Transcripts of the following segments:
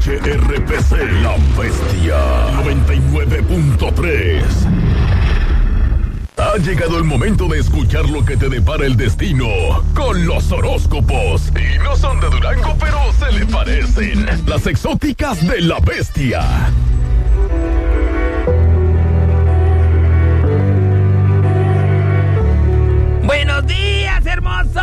HRPC, La Bestia 99.3. Ha llegado el momento de escuchar lo que te depara el destino con los horóscopos. Y no son de Durango, pero se le parecen. Las exóticas de La Bestia. ¡Buenos días, hermosos!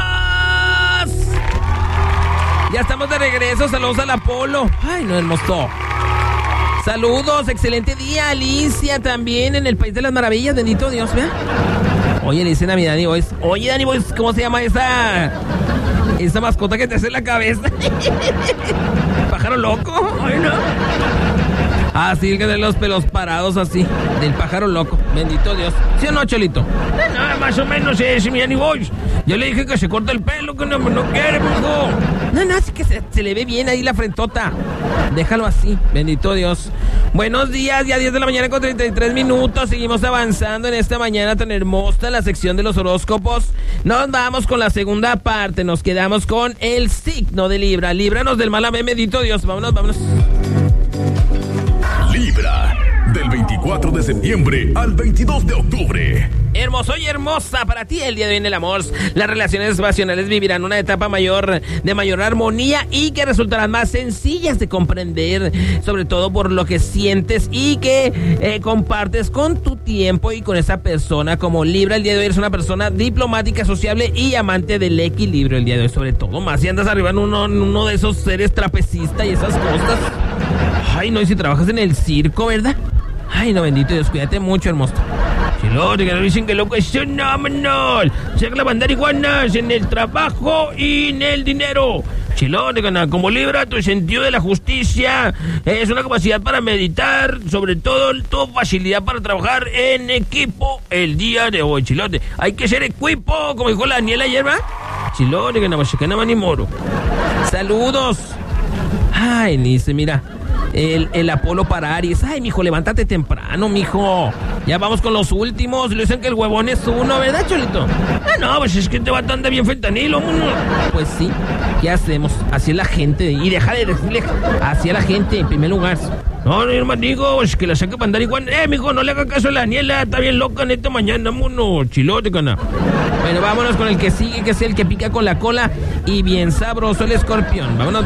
Ya estamos de regreso. Saludos al Apolo. Ay, no, hermoso. Saludos, excelente día, Alicia, también en el País de las Maravillas, bendito Dios, ¿vea? Oye, le dicen a mi Danny Boys. Oye, Danny Boys, ¿cómo se llama esa mascota que te hace en la cabeza? ¿Pájaro loco? Ay, no. Ah, sí, el que de los pelos parados así, del pájaro loco, bendito Dios. ¿Sí o no, Cholito? No, más o menos es mi Danny Boys. Yo le dije que se corta el pelo, que no quiere, mijo. No, así que se le ve bien ahí la frentota. Déjalo así, bendito Dios. Buenos días, ya 10 de la mañana con 33 minutos. Seguimos avanzando en esta mañana tan hermosa, la sección de los horóscopos. Nos vamos con la segunda parte, nos quedamos con el signo de Libra. Líbranos del mal, amén, bendito Dios. Vámonos. Libra, del 24 de septiembre al 22 de octubre. Hermoso y hermosa, para ti el día de hoy en el amor. Las relaciones pasionales vivirán una etapa de mayor armonía y que resultarán más sencillas de comprender, sobre todo por lo que sientes y que compartes con tu tiempo y con esa persona. Como Libra, el día de hoy eres una persona diplomática, sociable y amante del equilibrio el día de hoy, sobre todo más si andas arriba en uno de esos seres trapecistas y esas cosas. Ay, no, y si trabajas en el circo, ¿verdad? Ay, no, bendito Dios, cuídate mucho, hermoso. Chilote, que nos dicen que loco es fenomenal. Se la bandar iguanas en el trabajo y en el dinero. Chilote, como Libra, tu sentido de la justicia es una capacidad para meditar, sobre todo tu facilidad para trabajar en equipo el día de hoy. Chilote, hay que ser equipo, como dijo la Daniela ayer, ¿va? Chilote, que no ni moro. Saludos. Ay, dice, mira. El Apolo para Aries. Ay, mijo, levántate temprano, mijo. Ya vamos con los últimos. Le dicen que el huevón es uno, ¿verdad, Cholito? No, pues es que te va tan de bien fentanilo, mono. Pues sí, ¿qué hacemos? Así es la gente. Y deja de decirle así a la gente, en primer lugar. No, hermano, digo, es que la saca para andar igual. Mijo, no le haga caso a la Daniela. Está bien loca en esta mañana, mono. Chilote, cana. Bueno, vámonos con el que sigue, que es el que pica con la cola. Y bien sabroso, el escorpión. Vamos.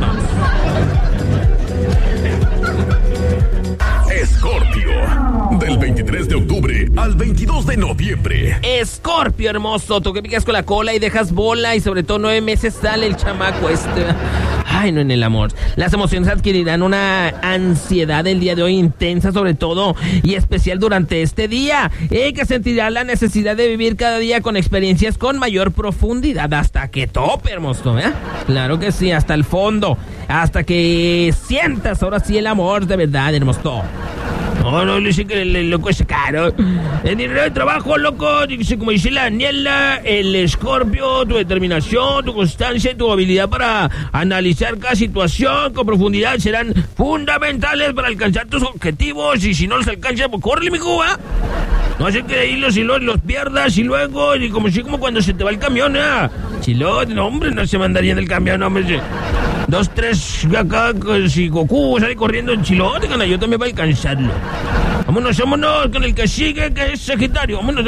Escorpio, del 23 de octubre al 22 de noviembre. Escorpio, hermoso, tú que picas con la cola y dejas bola y sobre todo 9 meses sale el chamaco este. Ay, no, en el amor. Las emociones adquirirán una ansiedad el día de hoy intensa, sobre todo y especial durante este día, que sentirá la necesidad de vivir cada día con experiencias con mayor profundidad hasta que tope, hermoso, ¿eh? Claro que sí, hasta el fondo, hasta que sientas ahora sí el amor de verdad, hermoso. No, le dicen que el loco es caro. El dinero de trabajo, loco, dice, como dice la Daniela, el Escorpio, tu determinación, tu constancia y tu habilidad para analizar cada situación con profundidad serán fundamentales para alcanzar tus objetivos. Y si no los alcanzas, pues córrele, mijo, ¿va? No sé qué hilos y los pierdas y luego, y como cuando se te va el camión, ¿eh? Chilote, no, hombre, no se mandarían del camión, hombre. 2, 3, acá, si Goku sale corriendo en Chilote, cana, yo también voy a alcanzarlo. Vámonos con el que sigue, que es Sagitario. Vámonos.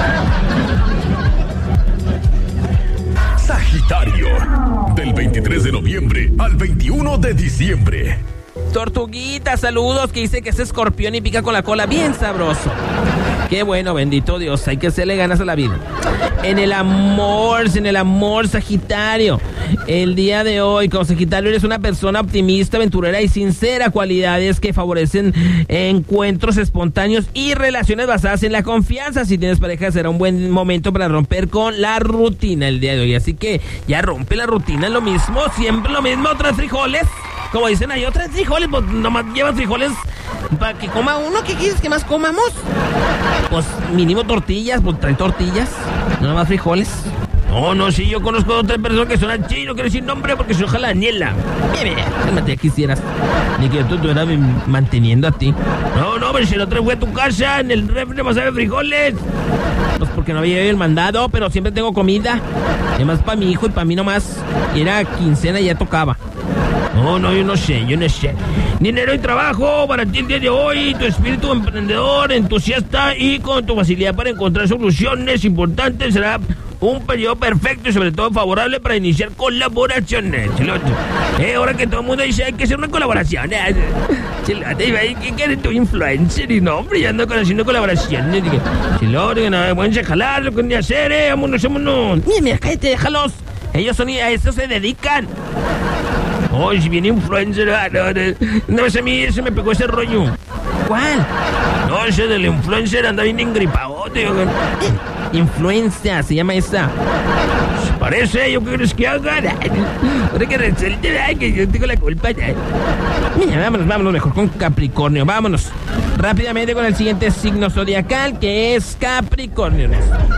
Sagitario, del 23 de noviembre al 21 de diciembre. Tortuguita, saludos, que dice que es escorpión y pica con la cola bien sabroso. Qué bueno, bendito Dios, hay que hacerle ganas a la vida. En el amor, Sagitario, el día de hoy, como Sagitario eres una persona optimista, aventurera y sincera, cualidades que favorecen encuentros espontáneos y relaciones basadas en la confianza. Si tienes pareja, será un buen momento para romper con la rutina el día de hoy, así que ya rompe la rutina, lo mismo, siempre lo mismo, otros frijoles. Como dicen ahí, otras frijoles, pues nomás llevas frijoles para que coma uno. ¿Qué quieres que más comamos? Pues mínimo tortillas, pues trae tortillas, no más frijoles. No, sí, yo conozco a otra persona que suena chino, no quiero decir nombre porque se ojalá Daniela. Mira, ya quisieras. Ni que tú estuvieras manteniendo a ti. No, pero si el otro fue a tu casa, en el refri vas a ver frijoles. Pues porque no había el mandado, pero siempre tengo comida. Además para mi hijo y para mí nomás. Era quincena y ya tocaba. No, yo no sé. Dinero y trabajo para ti el día de hoy, tu espíritu emprendedor, entusiasta y con tu facilidad para encontrar soluciones importantes será un periodo perfecto y sobre todo favorable para iniciar colaboraciones, Chilote. Ahora que todo el mundo dice hay que hacer una colaboración, Chilote, ¿qué eres tu influencer? Y no, hombre, ya ando haciendo colaboraciones. Chilote, no, vamos a jalar lo que ni hacer, vámonos. Mira, cállate, déjalos. Ellos a eso se dedican. Si viene influencer, no, a mí se me pegó ese rollo. ¿Cuál? No, ese del influencer anda bien engripadote. Influencia, se llama esa. Parece, ¿yo qué crees que haga? Ahora que resulte, que yo tengo la culpa. Mira, vámonos mejor con Capricornio. Vámonos rápidamente con el siguiente signo zodiacal, que es Capricornio.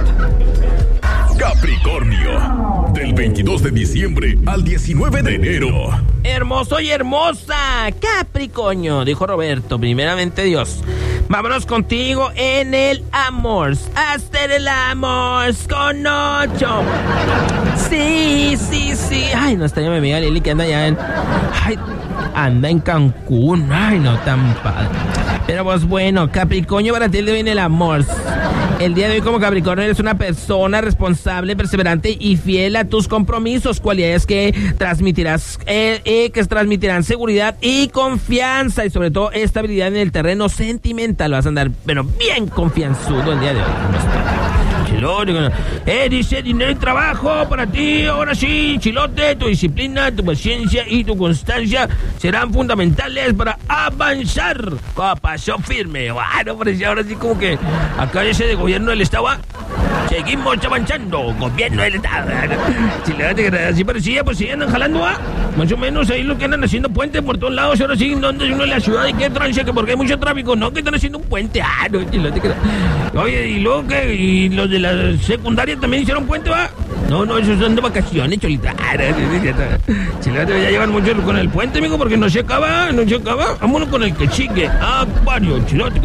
Capricornio, del 22 de diciembre al 19 de enero. Hermoso y hermosa, Capricornio, dijo Roberto, primeramente Dios. Vámonos contigo en el amor, hacer el amor con 8. Sí. Ay, no está ya mi amiga Lili que anda ya anda en Cancún. Ay, no, tan padre. Pero pues bueno, Capricornio, para ti el día de hoy en el amor. El día de hoy como Capricornio eres una persona responsable, perseverante y fiel a tus compromisos, cualidades que transmitirán seguridad y confianza y sobre todo estabilidad en el terreno sentimental. Vas a andar, pero bien confianzudo el día de hoy. Dice dinero y trabajo para ti, ahora sí, Chilote, tu disciplina, tu paciencia y tu constancia serán fundamentales para avanzar a paso firme. Bueno, parece ahora sí como que acá ese de gobierno del estado, seguimos avanzando, gobierno del estado. Chilote, así parecía, pues sí andan jalando, más o menos ahí lo que andan haciendo puentes por todos lados, ahora sí, donde uno en la ciudad y qué trance, que porque hay mucho tráfico, no, que están haciendo un puente, no, Chilote. Oye, y luego que, y los de la secundaria también hicieron puente, ¿va? No, esos son de vacaciones, Cholita. Chilote, ya llevan mucho con el puente, amigo, porque no se acaba. Vámonos con el que sigue. Acuario, Chilote.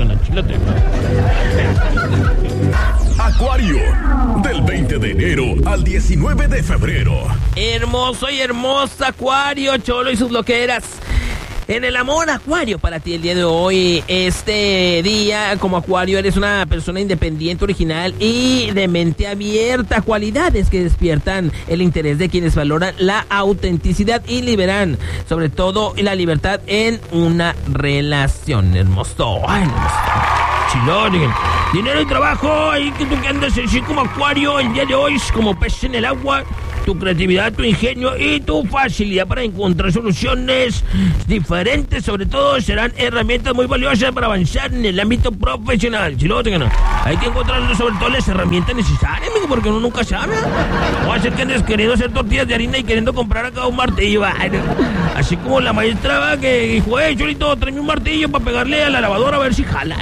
Acuario, del 20 de enero al 19 de febrero. Hermoso y hermosa Acuario, Cholo y sus loqueras. En el amor, Acuario, para ti el día de hoy, este día como Acuario eres una persona independiente, original y de mente abierta, cualidades que despiertan el interés de quienes valoran la autenticidad y liberan, sobre todo, la libertad en una relación. Hermoso, Chilón, dinero y trabajo, ahí que tú que andas así como Acuario, el día de hoy es como pez en el agua. Tu creatividad, tu ingenio y tu facilidad para encontrar soluciones diferentes, sobre todo, serán herramientas muy valiosas para avanzar en el ámbito profesional. Hay que encontrar sobre todo las herramientas necesarias, amigo, porque uno nunca sabe. No va a ser que andes queriendo hacer tortillas de harina y queriendo comprar acá un martillo. Así como la maestra que dijo, Cholito, tráeme un martillo para pegarle a la lavadora a ver si jala.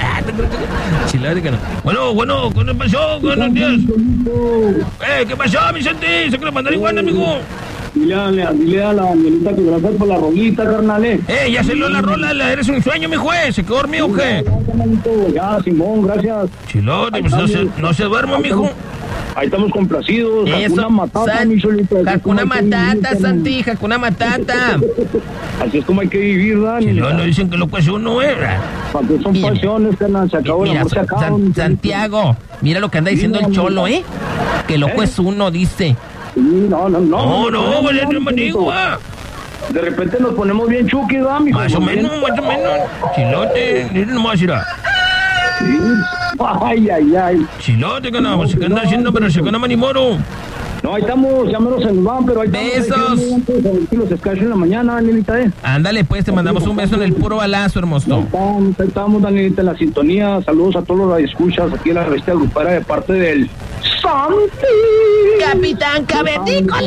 Bueno, ¿qué pasó? Buenos días. ¿Qué pasó, Vicente? ¿Se quiere mandar igual, amigo? Dile a la Danielita que gracias por la rolita, carnal. Ya se lo la rola, eres un sueño, mi juez. ¿Se quedó dormido o qué? Ya, Simón, gracias. Chilote, pues no se duerma, mijo. Ahí estamos complacidos. Eso, Hakuna Matata, mi Cholita. Hakuna Matata, Santi, Hakuna Matata. Así es como hay que vivir, Dani. No dicen que loco es uno, Para que son pasiones, carnal. Se acabó el amor, se acabó. Santiago, mira lo que anda diciendo el Cholo, que loco es uno, dice. Sí, no, vale, no me digo, De repente nos ponemos bien chuki, ¿verdad, mijo? Más o menos. Chilote, miren nomás, irá. Sí. Ay. Chilote, que no, se anda haciendo, pero se queda manimoro. No, ahí estamos, ya menos en van, pero ahí estamos. Besos. Los escacho en la mañana, Danielita, Ándale, pues, te mandamos un beso en el puro balazo, hermoso. Ahí estamos, Danielita, en la sintonía. Saludos a todos los radioescuchas aquí en la bestia grupera de parte del Santi. Capitán Cavernícola.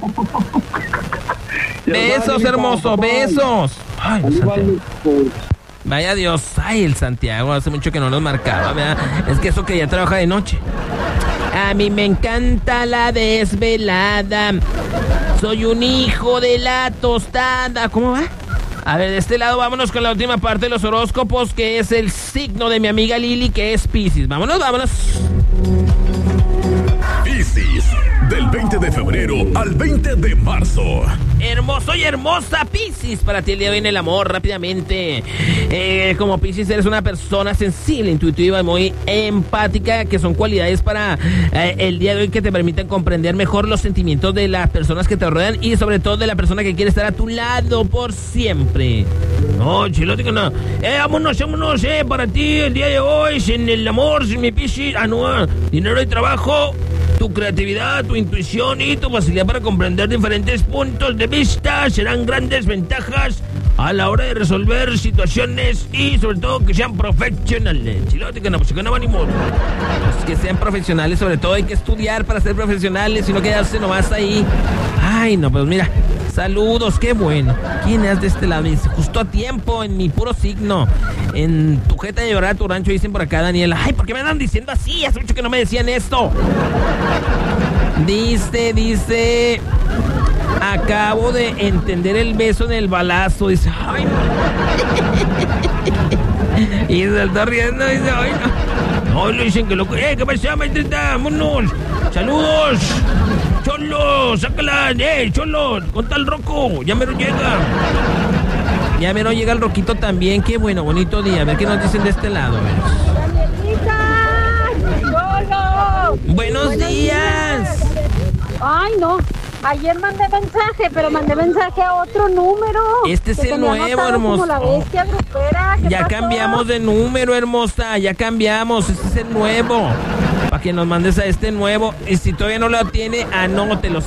Besos, hermoso, besos. Ay, vaya Dios, el Santiago, hace mucho que no nos marcaba, ¿verdad? Es que eso que ya trabaja de noche. A mí me encanta la desvelada. Soy un hijo de la tostada. ¿Cómo va? A ver, de este lado vámonos con la última parte de los horóscopos, que es el signo de mi amiga Lili, que es Piscis. Vámonos. Piscis, del 20 de febrero al 20 de marzo. Hermoso y hermosa Piscis, para ti el día viene el amor rápidamente. Como Piscis eres una persona sensible, intuitiva y muy empática, que son cualidades para el día de hoy que te permiten comprender mejor los sentimientos de las personas que te rodean y sobre todo de la persona que quiere estar a tu lado por siempre. No, chilote que no. Vámonos, para ti el día de hoy, sin el amor, sin mi Piscis, dinero y trabajo, tu creatividad, tu intuición y tu facilidad para comprender diferentes puntos de vista serán grandes ventajas a la hora de resolver situaciones y sobre todo que sean profesionales. Chilote que no, pues que no va ni modo. Pues que sean profesionales, sobre todo hay que estudiar para ser profesionales y no quedarse nomás ahí. Ay, no, pues mira, saludos, qué bueno. ¿Quién es de este lado? Dice, justo a tiempo, en mi puro signo. En tu jeta de llorar a tu rancho, dicen por acá, Daniela. Ay, ¿por qué me andan diciendo así? Hace mucho que no me decían esto. Dice, acabo de entender el beso en el balazo. Dice, ay, no. Y se está riendo, dice, ay, no. No, le dicen que loco. ¿Qué pasa, maestra? Vámonos. Saludos. Cholo, sácala. Cholo, conta el Roco. Ya mero llega. Ya mero llega el Roquito también. Qué bueno, bonito día. A ver qué nos dicen de este lado. Buenos días. Ay, no. Ayer mandé mensaje, pero mandé mensaje a otro número. Este es el nuevo, hermosa. La bestia grupera. Ya cambiamos de número, hermosa. Ya cambiamos. Este es el nuevo. Para que nos mandes a este nuevo. Y si todavía no lo tiene, anótelo.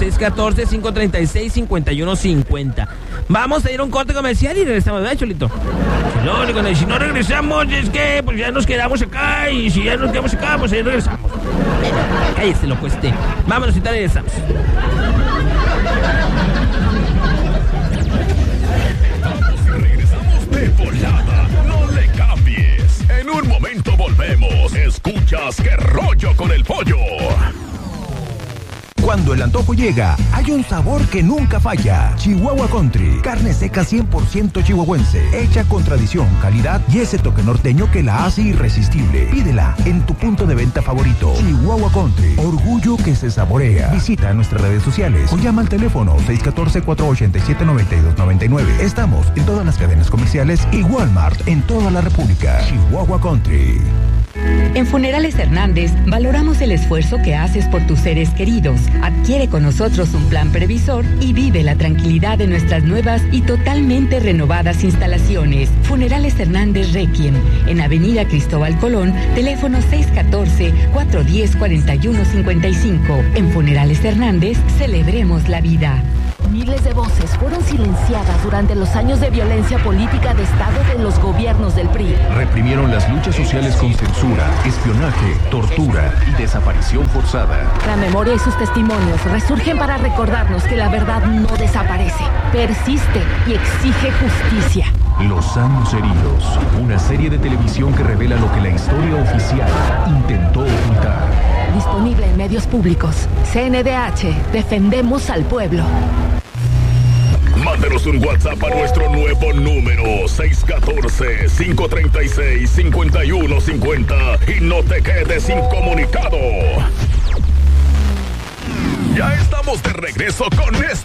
614-536-5150. Vamos a ir a un corte comercial y regresamos, ¿verdad, Cholito? Si no regresamos, es que pues ya nos quedamos acá. Y si ya nos quedamos acá, pues ahí regresamos. Cállese, lo cueste. Vámonos y te regresamos. Regresamos de volada. No le cambies. En un momento volvemos. Escuchas Qué Rollo con el Pollo. Cuando el antojo llega, hay un sabor que nunca falla. Chihuahua Country. Carne seca 100% chihuahuense. Hecha con tradición, calidad y ese toque norteño que la hace irresistible. Pídela en tu punto de venta favorito. Chihuahua Country. Orgullo que se saborea. Visita nuestras redes sociales o llama al teléfono 614-487-9299. Estamos en todas las cadenas comerciales y Walmart en toda la República. Chihuahua Country. En Funerales Hernández valoramos el esfuerzo que haces por tus seres queridos. Adquiere con nosotros un plan previsor y vive la tranquilidad de nuestras nuevas y totalmente renovadas instalaciones. Funerales Hernández Requiem, en Avenida Cristóbal Colón, teléfono 614-410-4155. En Funerales Hernández, celebremos la vida. Miles de voces fueron silenciadas durante los años de violencia política de Estado de los gobiernos del PRI. Reprimieron las luchas sociales con censura, espionaje, tortura y desaparición forzada. La memoria y sus testimonios resurgen para recordarnos que la verdad no desaparece, persiste y exige justicia. Los años heridos, una serie de televisión que revela lo que la historia oficial intentó ocultar. Disponible en medios públicos. CNDH, defendemos al pueblo. Mándenos un WhatsApp a nuestro nuevo número 614-536-5150 y no te quedes incomunicado. Ya estamos de regreso con esto